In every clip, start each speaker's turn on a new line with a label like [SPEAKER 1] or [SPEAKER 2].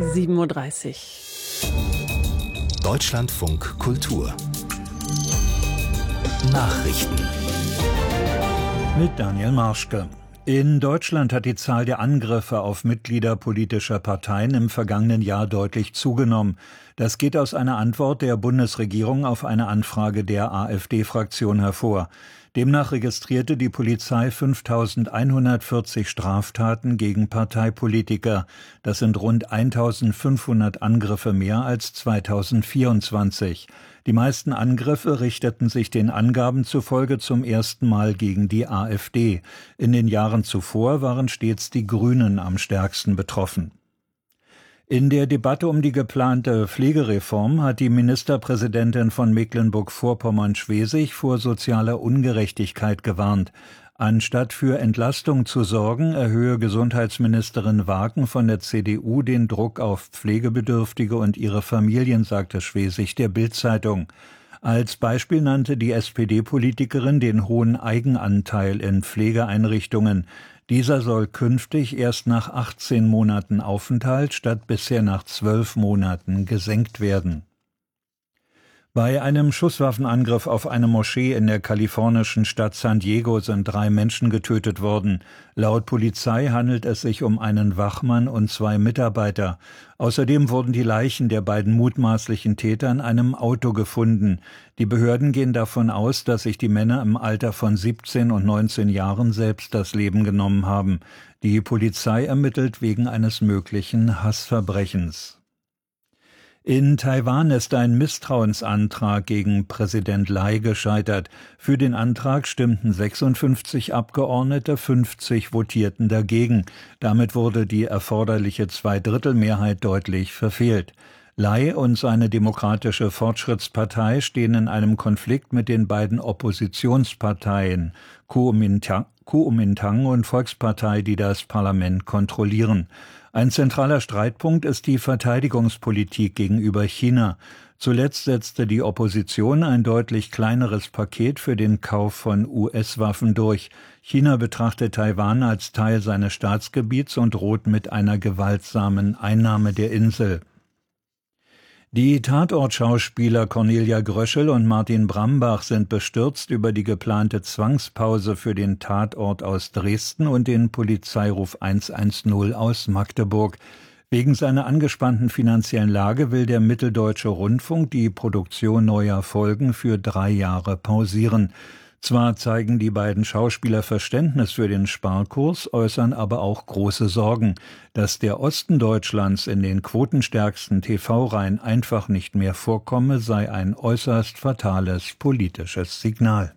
[SPEAKER 1] 7:30 Uhr.
[SPEAKER 2] Deutschlandfunk Kultur Nachrichten
[SPEAKER 3] mit Daniel Marschke. In Deutschland hat die Zahl der Angriffe auf Mitglieder politischer Parteien im vergangenen Jahr deutlich zugenommen. Das geht aus einer Antwort der Bundesregierung auf eine Anfrage der AfD-Fraktion hervor. Demnach registrierte die Polizei 5.140 Straftaten gegen Parteipolitiker. Das sind rund 1.500 Angriffe mehr als 2024. Die meisten Angriffe richteten sich den Angaben zufolge zum ersten Mal gegen die AfD. In den Jahren zuvor waren stets die Grünen am stärksten betroffen. In der Debatte um die geplante Pflegereform hat die Ministerpräsidentin von Mecklenburg-Vorpommern-Schwesig vor sozialer Ungerechtigkeit gewarnt. Anstatt für Entlastung zu sorgen, erhöhe Gesundheitsministerin Wagen von der CDU den Druck auf Pflegebedürftige und ihre Familien, sagte Schwesig der Bild-Zeitung. Als Beispiel nannte die SPD-Politikerin den hohen Eigenanteil in Pflegeeinrichtungen. Dieser soll künftig erst nach 18 Monaten Aufenthalt statt bisher nach 12 Monaten gesenkt werden. Bei einem Schusswaffenangriff auf eine Moschee in der kalifornischen Stadt San Diego sind 3 Menschen getötet worden. Laut Polizei handelt es sich um einen Wachmann und 2 Mitarbeiter. Außerdem wurden die Leichen der beiden mutmaßlichen Täter in einem Auto gefunden. Die Behörden gehen davon aus, dass sich die Männer im Alter von 17 und 19 Jahren selbst das Leben genommen haben. Die Polizei ermittelt wegen eines möglichen Hassverbrechens. In Taiwan ist ein Misstrauensantrag gegen Präsident Lai gescheitert. Für den Antrag stimmten 56 Abgeordnete, 50 votierten dagegen. Damit wurde die erforderliche Zweidrittelmehrheit deutlich verfehlt. Lai und seine Demokratische Fortschrittspartei stehen in einem Konflikt mit den beiden Oppositionsparteien Kuomintang und Volkspartei, die das Parlament kontrollieren. Ein zentraler Streitpunkt ist die Verteidigungspolitik gegenüber China. Zuletzt setzte die Opposition ein deutlich kleineres Paket für den Kauf von US-Waffen durch. China betrachtet Taiwan als Teil seines Staatsgebiets und droht mit einer gewaltsamen Einnahme der Insel. Die Tatort-Schauspieler Cornelia Gröschel und Martin Brambach sind bestürzt über die geplante Zwangspause für den Tatort aus Dresden und den Polizeiruf 110 aus Magdeburg. Wegen seiner angespannten finanziellen Lage will der Mitteldeutsche Rundfunk die Produktion neuer Folgen für 3 Jahre pausieren. Zwar zeigen die beiden Schauspieler Verständnis für den Sparkurs, äußern aber auch große Sorgen. Dass der Osten Deutschlands in den quotenstärksten TV-Reihen einfach nicht mehr vorkomme, sei ein äußerst fatales politisches Signal.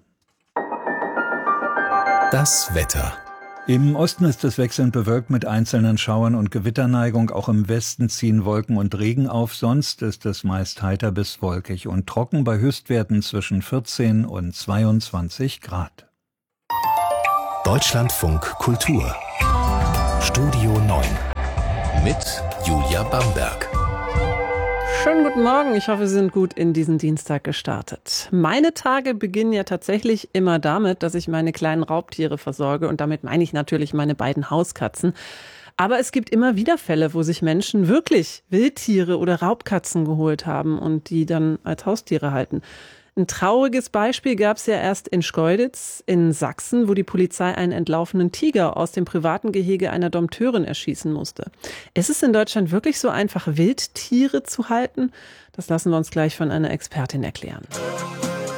[SPEAKER 2] Das Wetter.
[SPEAKER 3] Im Osten ist es wechselnd bewölkt mit einzelnen Schauern und Gewitterneigung. Auch im Westen ziehen Wolken und Regen auf. Sonst ist es meist heiter bis wolkig und trocken bei Höchstwerten zwischen 14 und 22 Grad.
[SPEAKER 2] Deutschlandfunk Kultur Studio 9 mit Julia Bamberg.
[SPEAKER 1] Schönen guten Morgen, ich hoffe, Sie sind gut in diesen Dienstag gestartet. Meine Tage beginnen ja tatsächlich immer damit, dass ich meine kleinen Raubtiere versorge und damit meine ich natürlich meine beiden Hauskatzen. Aber es gibt immer wieder Fälle, wo sich Menschen wirklich Wildtiere oder Raubkatzen geholt haben und die dann als Haustiere halten. Ein trauriges Beispiel gab es ja erst in Schkeuditz in Sachsen, wo die Polizei einen entlaufenen Tiger aus dem privaten Gehege einer Dompteurin erschießen musste. Ist es in Deutschland wirklich so einfach, Wildtiere zu halten? Das lassen wir uns gleich von einer Expertin erklären.